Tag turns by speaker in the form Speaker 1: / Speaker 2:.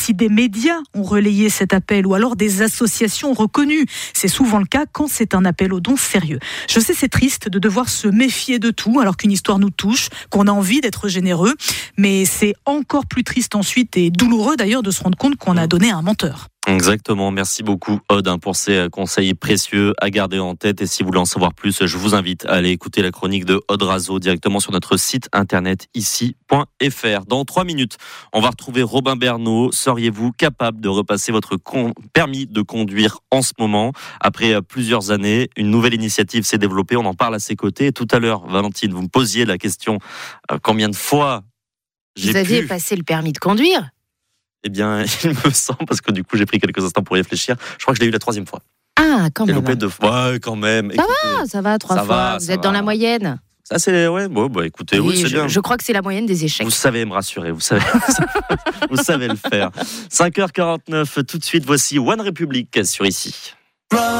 Speaker 1: si des médias ont relayé cet appel ou alors des associations reconnues. C'est souvent le cas quand c'est un appel aux dons sérieux. Je sais, c'est triste de devoir se méfier de tout alors qu'une histoire nous touche, qu'on a envie d'être généreux, mais c'est encore plus triste ensuite et douloureux d'ailleurs de se rendre compte qu'on a donné à un menteur.
Speaker 2: Exactement, merci beaucoup Aude pour ces conseils précieux à garder en tête. Et si vous voulez en savoir plus, je vous invite à aller écouter la chronique de Aude Razo directement sur notre site internet ici.fr. Dans 3 minutes, on va retrouver Robin Bernot. Seriez-vous capable de repasser votre permis de conduire en ce moment? Après plusieurs années, une nouvelle initiative s'est développée, on en parle à ses côtés. Et tout à l'heure, Valentine, vous me posiez la question, combien de fois
Speaker 3: vous aviez passé le permis de conduire?
Speaker 2: Eh bien, il me semble, parce que du coup, j'ai pris quelques instants pour y réfléchir. Je crois que je l'ai eu la 3e fois.
Speaker 3: Ah, quand même.
Speaker 2: Deux fois, ouais, quand même.
Speaker 3: Ça va, 3 fois. Vous êtes dans la moyenne.
Speaker 2: Ça, c'est, ouais, bon, bah, écoutez, oui, c'est bien.
Speaker 3: Je crois que c'est la moyenne des échecs.
Speaker 2: Vous savez me rassurer, vous savez le faire. 5h49, tout de suite, voici One Republic sur Ici.